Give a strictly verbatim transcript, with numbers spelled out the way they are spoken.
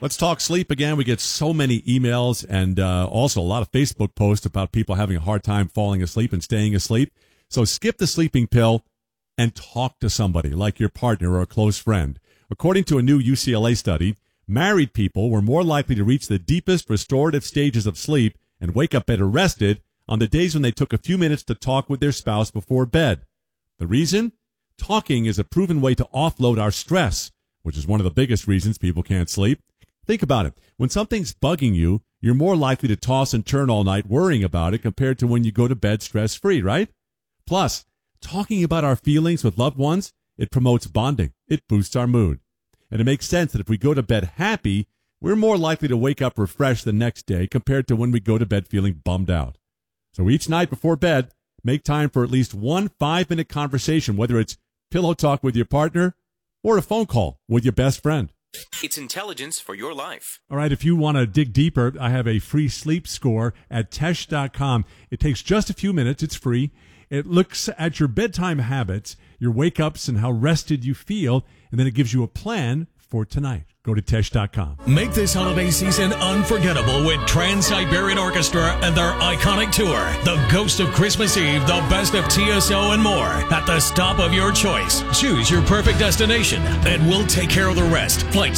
Let's talk sleep again. We get so many emails and uh, also a lot of Facebook posts about people having a hard time falling asleep and staying asleep. So skip the sleeping pill and talk to somebody like your partner or a close friend. According to a new U C L A study, married people were more likely to reach the deepest restorative stages of sleep and wake up better rested on the days when they took a few minutes to talk with their spouse before bed. The reason? Talking is a proven way to offload our stress, which is one of the biggest reasons people can't sleep. Think about it. When something's bugging you, you're more likely to toss and turn all night worrying about it compared to when you go to bed stress-free, right? Plus, talking about our feelings with loved ones, it promotes bonding. It boosts our mood. And it makes sense that if we go to bed happy, we're more likely to wake up refreshed the next day compared to when we go to bed feeling bummed out. So each night before bed, make time for at least one five-minute conversation, whether it's pillow talk with your partner or a phone call with your best friend. It's intelligence for your life. All right, if you want to dig deeper, I have a free sleep score at tesh dot com. It takes just a few minutes. It's free. It looks at your bedtime habits, your wake-ups, and how rested you feel, and then it gives you a plan for tonight. Go to tesh dot com. Make this holiday season unforgettable with Trans-Siberian Orchestra and their iconic tour, The Ghost of Christmas Eve, The Best of T S O, and more, at the stop of your choice. Choose your perfect destination, and we'll take care of the rest. Flights